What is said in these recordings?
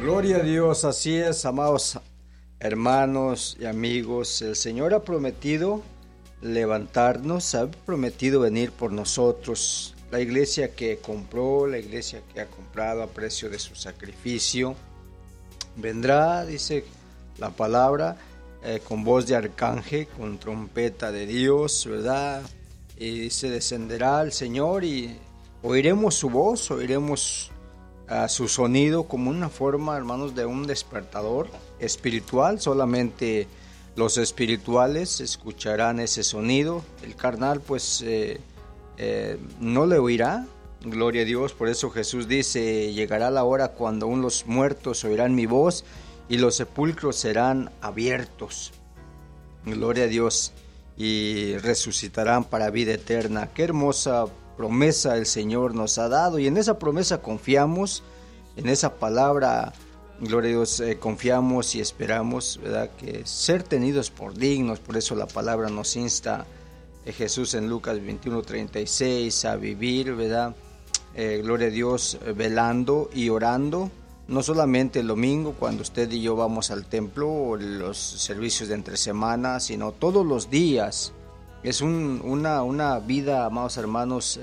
Gloria a Dios, así es, amados hermanos y amigos. El Señor ha prometido levantarnos, ha prometido venir por nosotros. La iglesia que compró, la iglesia que ha comprado a precio de su sacrificio, vendrá, dice la palabra, con voz de arcángel, con trompeta de Dios, ¿verdad? Y se descenderá el Señor y oiremos su voz, oiremos su sonido como una forma, hermanos, de un despertador espiritual. Solamente los espirituales escucharán ese sonido. El carnal pues no le oirá. Gloria a Dios. Por eso Jesús dice: llegará la hora cuando aún los muertos oirán mi voz y los sepulcros serán abiertos. Gloria a Dios. Y resucitarán para vida eterna. Qué hermosa promesa el Señor nos ha dado, y en esa promesa confiamos, en esa palabra, gloria a Dios, confiamos y esperamos, ¿verdad?, que ser tenidos por dignos. Por eso la palabra nos insta, Jesús en Lucas 21:36, a vivir, ¿verdad? Gloria a Dios, velando y orando, no solamente el domingo cuando usted y yo vamos al templo o los servicios de entre semana, sino todos los días. Es una vida, amados hermanos,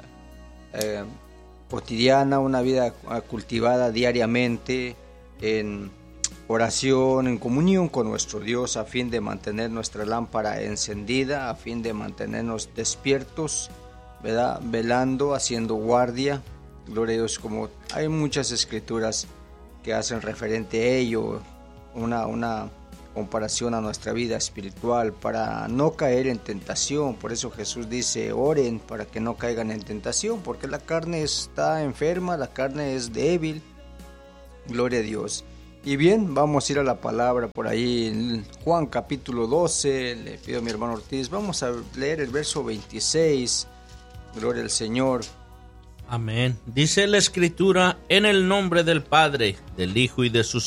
cotidiana, una vida cultivada diariamente en oración, en comunión con nuestro Dios, a fin de mantener nuestra lámpara encendida, a fin de mantenernos despiertos, ¿verdad?, velando, haciendo guardia. Gloria a Dios, como hay muchas escrituras que hacen referente a ello, una comparación a nuestra vida espiritual, para no caer en tentación. Por eso Jesús dice: oren para que no caigan en tentación, porque la carne está enferma, la carne es débil. Gloria a Dios. Y bien, vamos a ir a la palabra por ahí en Juan capítulo 12. Le pido a mi hermano Ortiz, vamos a leer el verso 26. Gloria al Señor. Amén. Dice la Escritura: en el nombre del Padre, del Hijo y de su